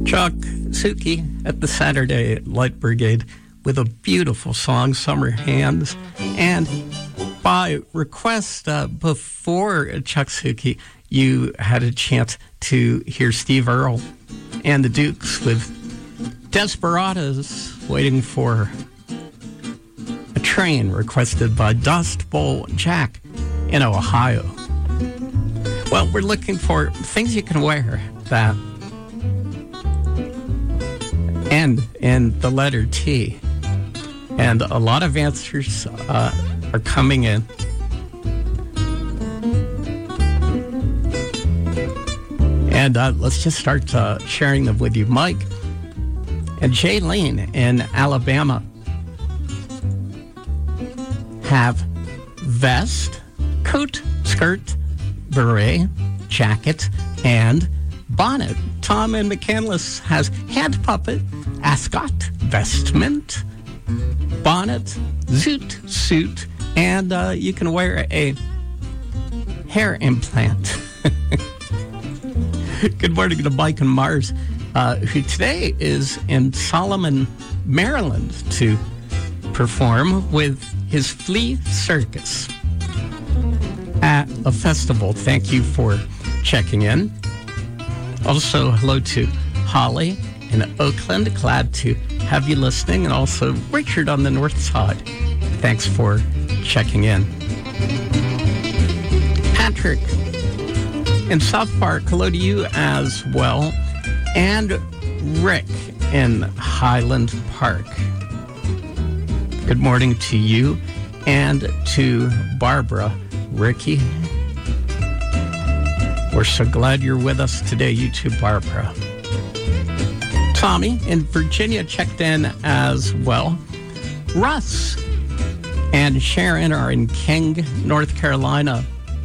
Chuck Suki at the Saturday Light Brigade with a beautiful song, Summer Hands. And by request, before Chuck Suki, you had a chance to hear Steve Earle and the Dukes with Desperados, Waiting for a Train, requested by Dust Bowl Jack in Ohio. Well, we're looking for things you can wear that end in the letter T. And a lot of answers are coming in. And let's just start sharing them with you. Mike and Jaylene in Alabama have vest, coat, skirt, beret, jacket, and bonnet. Tom in McCandless has hand puppet, ascot, vestment, bonnet, zoot, suit, and you can wear a hair implant. Good morning to Mike and Mars, who today is in Solomon, Maryland, to perform with his Flea Circus at a festival. Thank you for checking in. Also, hello to Holly in Oakland. Glad to have you listening. And also Richard on the north side. Thanks for checking in. Patrick in South Park, hello to you as well. And Rick in Highland Park. Good morning to you and to Barbara. Ricky, we're so glad you're with us today, you too, Barbara. Tommy in Virginia checked in as well. Russ and Sharon are in King, North Carolina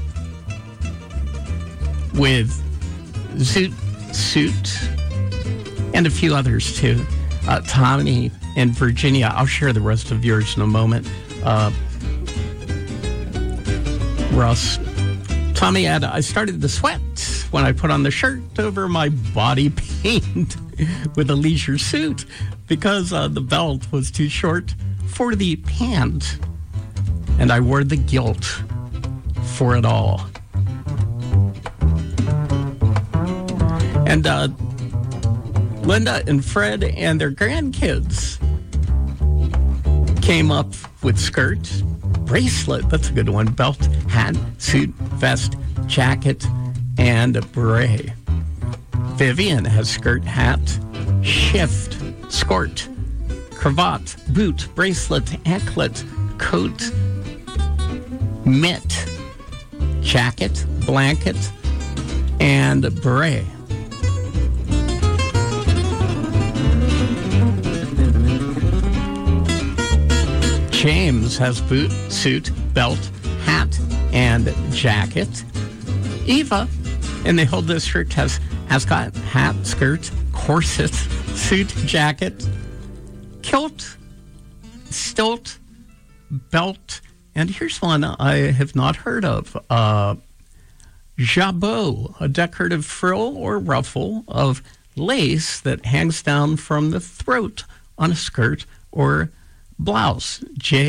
with Zoot Suit and a few others too. Tommy in Virginia, I'll share the rest of yours in a moment. Russ, Tommy had, I started to sweat when I put on the shirt over my body paint with a leisure suit because the belt was too short for the pant. And I wore the guilt for it all. And Linda and Fred and their grandkids came up with skirts, bracelet, that's a good one, belt, hat, suit, vest, jacket, and a beret. Vivian has skirt, hat, shift, skirt, cravat, boot, bracelet, anklet, coat, mitt, jacket, blanket, and a beret. James has boot, suit, belt, hat, and jacket. Eva in the whole district has ascot, hat, skirt, corset, suit, jacket, kilt, stilt, belt, and here's one I have not heard of. Jabot, a decorative frill or ruffle of lace that hangs down from the throat on a skirt or blouse.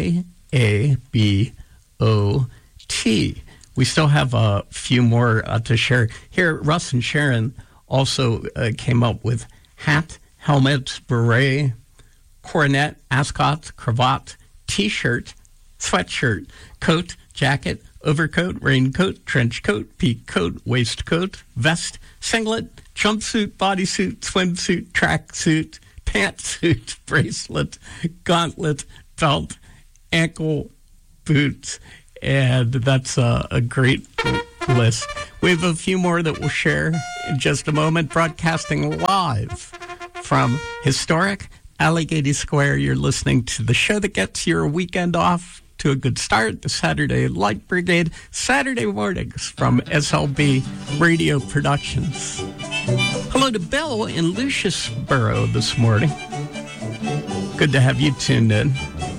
J-A-B-O-T. We still have a few more to share. Here, Russ and Sharon also came up with hat, helmet, beret, coronet, ascot, cravat, T-shirt, sweatshirt, coat, jacket, overcoat, raincoat, trench coat, peak coat, waistcoat, vest, singlet, jumpsuit, bodysuit, swimsuit, tracksuit, pantsuit, bracelet, gauntlet, belt, ankle, boots, and that's a great list. We have a few more that we'll share in just a moment, broadcasting live from historic Allegheny Square. You're listening to the show that gets your weekend off to a good start, the Saturday Light Brigade, Saturday mornings from SLB Radio Productions. Hello to Bill in Luciusboro this morning. Good to have you tuned in.